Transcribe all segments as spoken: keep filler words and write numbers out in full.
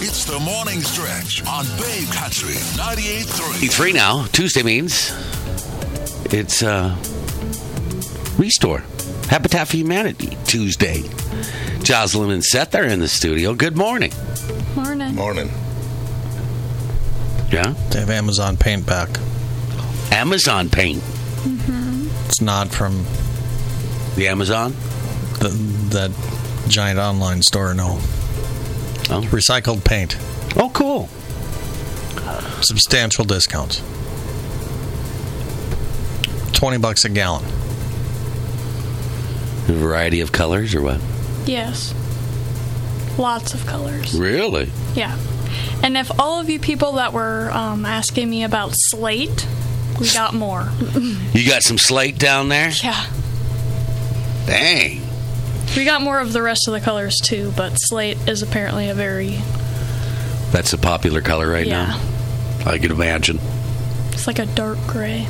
It's the morning stretch on Babe Country ninety-eight point three. Three now. Tuesday means it's uh, Restore Habitat for Humanity Tuesday. Jocelyn and Seth are in the studio. Good morning. Morning. Morning. Yeah? They have Amazon Paint back. Amazon Paint. Mm-hmm. It's not from The Amazon? the, that giant online store, no. Oh. Recycled paint. Oh, cool. Substantial discounts. twenty bucks a gallon. A variety of colors or what? Yes. Lots of colors. Really? Yeah. And if all of you people that were um, asking me about slate, we got more. You got some slate down there? Yeah. Dang. We got more of the rest of the colors too, but slate is apparently a very... That's a popular color right yeah. now. I can imagine. It's like a dark gray.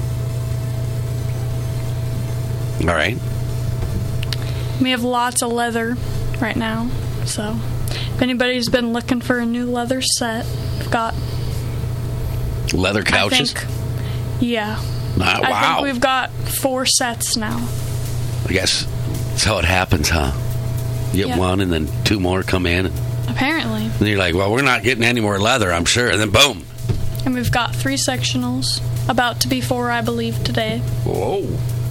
All right. We have lots of leather right now, so if anybody's been looking for a new leather set, we've got... Leather couches? I think, yeah. Ah, I wow. think we've got four sets now. I guess that's how it happens, huh? You get Yeah. one, and then two more come in. And Apparently. then you're like, well, we're not getting any more leather, I'm sure. And then boom. And we've got three sectionals, about to be four, I believe, today. Whoa.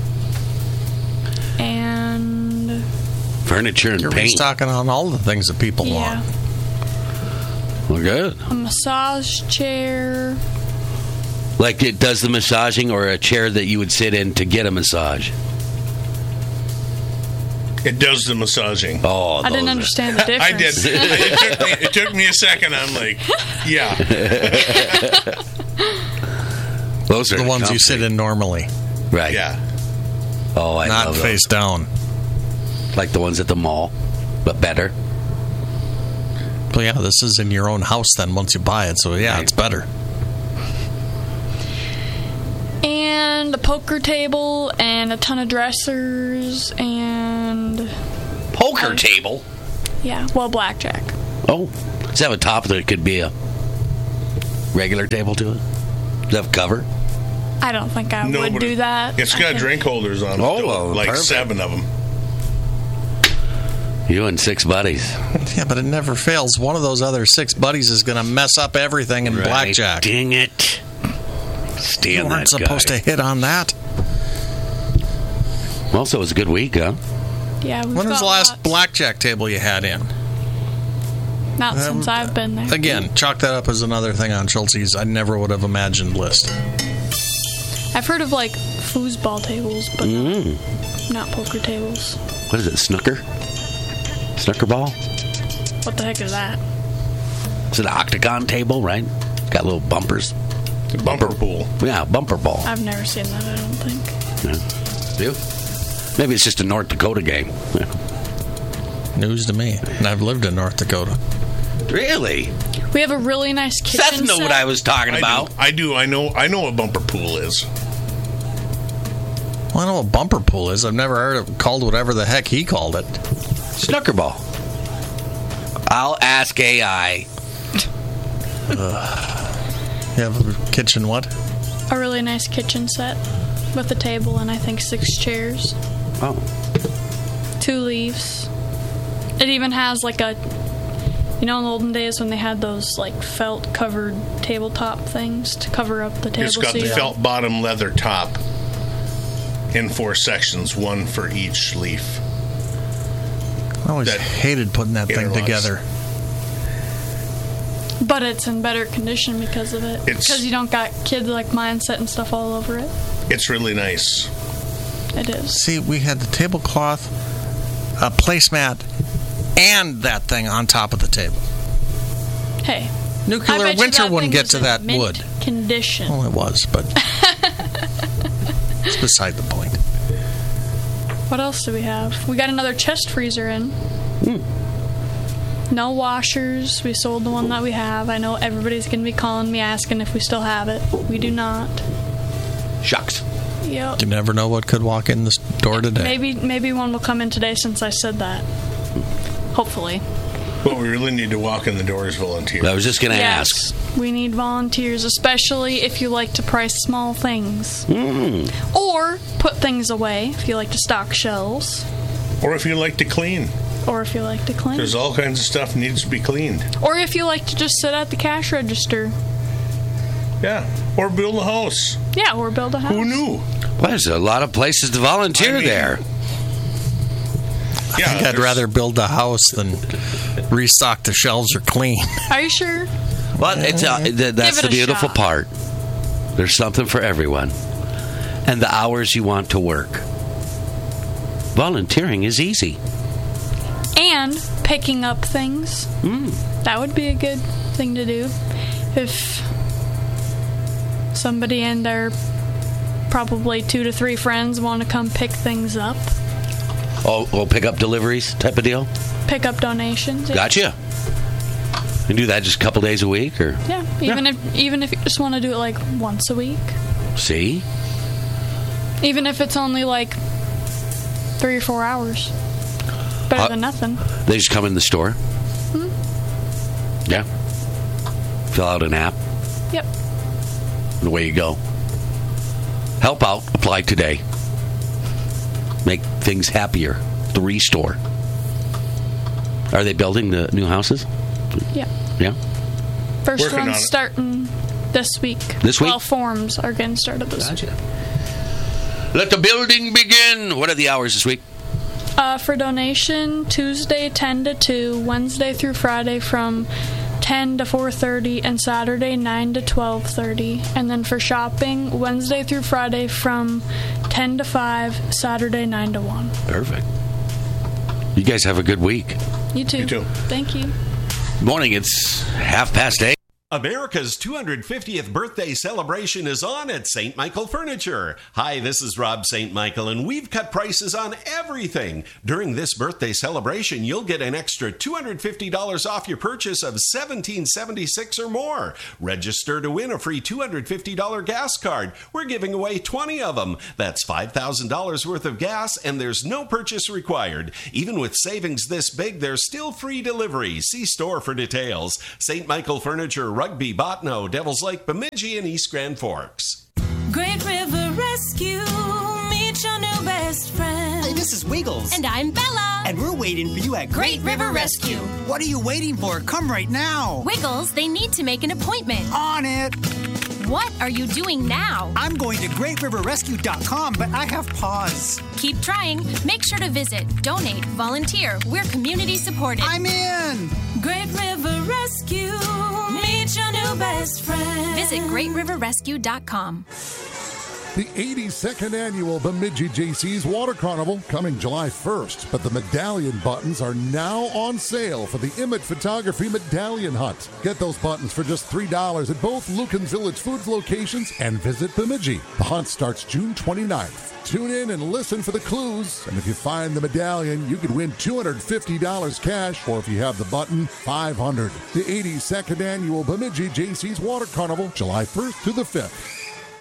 And... Furniture and You're paint. restocking on all the things that people yeah. want. Well, good. A massage chair. Like it does the massaging, or a chair that you would sit in to get a massage? It does the massaging. Oh, I didn't those are- understand the difference. I did. it, took me, it took me a second. I'm like, yeah. Those are The ones comfy. you sit in normally, Right. Yeah. Oh, I not love those. face down. Like the ones at the mall, but better. But yeah, this is in your own house then once you buy it, so yeah, Right. it's better. And a poker table, and a ton of dressers, and... Poker I- table? Yeah, well, blackjack. Oh. Does it have a top that could be a regular table to it? Does it have a cover? I don't think I No, would but do that. It's I got think- drink holders on it. Oh, though. well, like perfect. seven of them. You and six buddies. Yeah, but it never fails. One of those other six buddies is going to mess up everything in Right. blackjack. Dang it. Stand You weren't that supposed guy. to hit on that. Well, so it was a good week, huh? Yeah, we've When was got the last lots. blackjack table you had in? Not since Um, I've been there. Again, chalk that up as another thing on Schultz's I never would have imagined list. I've heard of, like, foosball tables, but Mm. not, not poker tables. What is it, snooker? Snooker ball? What the heck is that? It's an octagon table, right? Got little bumpers. The bumper pool. Yeah, bumper ball. I've never seen that, I don't think. Yeah. You? Maybe it's just a North Dakota game. Yeah. News to me. And I've lived in North Dakota. Really? We have a really nice kitchen Seth know set. what I was talking I about. do. I do. I know. I know what bumper pool is. Well, I know what bumper pool is. I've never heard it called whatever the heck he called it. Snooker ball. I'll ask A I. You have a kitchen what? A really nice kitchen set with a table and I think six chairs. Oh. Two leaves. It even has like a, you know, in the olden days when they had those like felt covered tabletop things to cover up the table. It's got so the you- felt bottom, leather top, in four sections, one for each leaf. I always That hated putting that thing interlocks. together. But it's in better condition because of it. It's- because you don't got kids like mine setting stuff all over it. It's really nice. It is. See, we had the tablecloth, a placemat, and that thing on top of the table. Hey. I Nuclear bet you winter that wouldn't thing get was to in that mint wood. condition. Well, it was, but it's beside the point. What else do we have? We got another chest freezer in. Hmm. No washers. We sold the one that we have. I know everybody's going to be calling me asking if we still have it. We do not. Shucks. Yep. You never know what could walk in this door today. Maybe maybe one will come in today since I said that. Hopefully. But we really need to walk in the doors volunteer. I was just going to Yes, ask. we need volunteers, especially if you like to price small things. Mm. Or put things away if you like to stock shelves. Or if you like to clean. Or if you like to clean. There's all kinds of stuff needs to be cleaned. Or if you like to just sit at the cash register. Yeah. Or build a house. Yeah, or build a house. Who knew? Well, there's a lot of places to volunteer I mean, there. I Yeah, think I'd there's- rather build a house than restock the shelves or clean. Are you sure? Well, it's uh, th- that's Give the it a beautiful shot. part. There's something for everyone. And the hours you want to work. Volunteering is easy. And picking up things. Mm. That would be a good thing to do. If somebody and their probably two to three friends want to come pick things up. Oh, oh, pick up deliveries type of deal? Pick up donations. Yeah. Gotcha. You do that just a couple days a week? Or Yeah, even if even if you just want to do it like once a week. See? Even if it's only like three or four hours. Better Uh, than nothing. They just come in the store? Hmm? Yeah. Fill out an app. Yep. And away you go. Help out. Apply today. Make things happier. The Restore. Are they building the new houses? Yeah. Yeah. First Working on one's it. starting this week. This week? Well, forms are getting started this week. Let the building begin. What are the hours this week? Uh, for donation, Tuesday ten to two, Wednesday through Friday from ten to four thirty, and Saturday nine to twelve thirty. And then for shopping, Wednesday through Friday from ten to five, Saturday nine to one. Perfect. You guys have a good week. You too. You too. Thank you. Morning, it's half past eight. America's two hundred fiftieth birthday celebration is on at Saint Michael Furniture. Hi, this is Rob Saint Michael, and we've cut prices on everything. During this birthday celebration, you'll get an extra two hundred fifty dollars off your purchase of seventeen seventy-six or more. Register to win a free two hundred fifty dollars gas card. We're giving away twenty of them. That's five thousand dollars worth of gas, and there's no purchase required. Even with savings this big, there's still free delivery. See store for details. Saint Michael Furniture, Rugby, Botno, Devils Lake, Bemidji, and East Grand Forks. Great River Rescue, meet your new best friend. Hey, this is Wiggles. And I'm Bella. And we're waiting for you at Great River Rescue. What are you waiting for? Come right now. Wiggles, they need to make an appointment. On it. What are you doing now? I'm going to great river rescue dot com, but I have pause. Keep trying. Make sure to visit, donate, volunteer. We're community supported. I'm in. Great River Rescue, meet your new best friend. Visit great river rescue dot com. The eighty-second annual Bemidji J C's Water Carnival coming July first, but the medallion buttons are now on sale for the Emmett Photography Medallion Hunt. Get those buttons for just three dollars at both Lucan's Village Foods locations and visit Bemidji. The hunt starts June twenty-ninth. Tune in and listen for the clues, and if you find the medallion, you could win two hundred fifty dollars cash, or if you have the button, five hundred dollars. The eighty-second annual Bemidji J C's Water Carnival, July first through the fifth.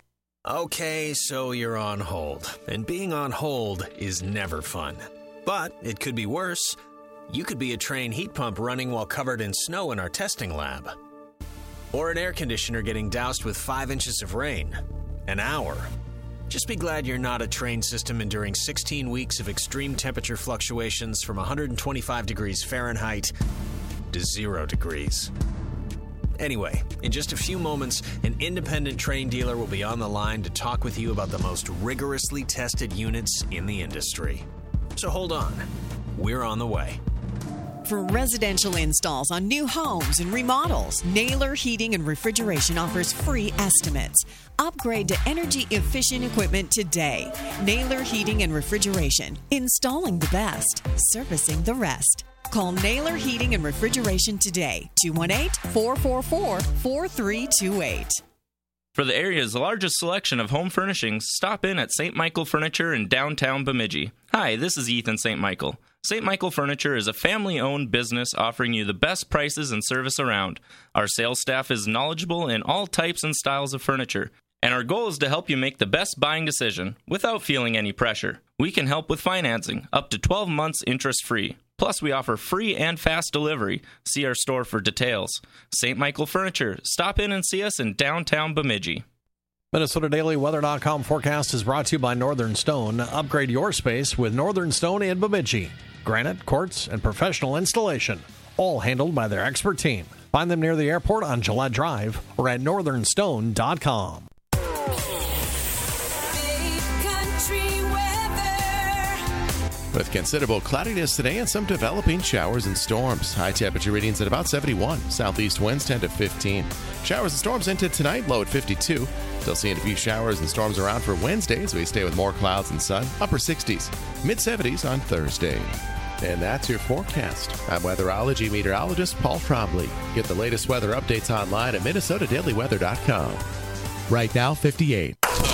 Okay, so you're on hold, and being on hold is never fun. But it could be worse. You could be a train heat pump running while covered in snow in our testing lab. Or an air conditioner getting doused with five inches of rain. An hour. Just be glad you're not a train system enduring sixteen weeks of extreme temperature fluctuations from one hundred twenty-five degrees Fahrenheit to zero degrees. Anyway, in just a few moments, an independent train dealer will be on the line to talk with you about the most rigorously tested units in the industry. So hold on. We're on the way. For residential installs on new homes and remodels, Naylor Heating and Refrigeration offers free estimates. Upgrade to energy-efficient equipment today. Naylor Heating and Refrigeration. Installing the best, servicing the rest. Call Naylor Heating and Refrigeration today. two one eight, four four four, four three two eight. For the area's largest selection of home furnishings, stop in at Saint Michael Furniture in downtown Bemidji. Hi, this is Ethan Saint Michael. Saint Michael Furniture is a family-owned business offering you the best prices and service around. Our sales staff is knowledgeable in all types and styles of furniture, and our goal is to help you make the best buying decision without feeling any pressure. We can help with financing, up to twelve months interest-free. Plus, we offer free and fast delivery. See our store for details. Saint Michael Furniture. Stop in and see us in downtown Bemidji. Minnesota Daily Weather dot com forecast is brought to you by Northern Stone. Upgrade your space with Northern Stone in Bemidji. Granite, quartz, and professional installation, all handled by their expert team. Find them near the airport on Gillette Drive or at northern stone dot com. With considerable cloudiness today and some developing showers and storms. High temperature readings at about seventy-one. Southeast winds ten to fifteen. Showers and storms into tonight, low at fifty-two. Still seeing a few showers and storms around for Wednesday as we stay with more clouds and sun. Upper sixties, mid seventies on Thursday. And that's your forecast. I'm weatherology meteorologist Paul Trombley. Get the latest weather updates online at minnesota daily weather dot com. Right now, fifty-eight.